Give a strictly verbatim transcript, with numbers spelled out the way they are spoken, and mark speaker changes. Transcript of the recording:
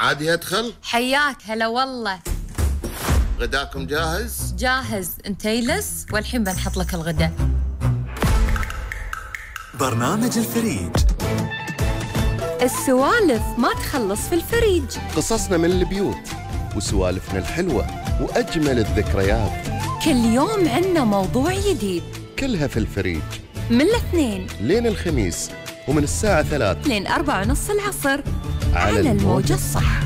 Speaker 1: عادي أدخل؟
Speaker 2: حياك هلا والله.
Speaker 1: غداكم جاهز؟
Speaker 2: جاهز، انت يلس والحين بنحط لك الغداء.
Speaker 3: برنامج الفريج.
Speaker 2: السوالف ما تخلص في الفريج.
Speaker 4: قصصنا من البيوت وسوالفنا الحلوة وأجمل الذكريات.
Speaker 2: كل يوم عنا موضوع جديد،
Speaker 4: كلها في الفريج،
Speaker 2: من الاثنين
Speaker 4: لين الخميس، ومن الساعة ثلاث
Speaker 2: لين أربعة ونص العصر،
Speaker 4: على
Speaker 2: على الموجة الصح.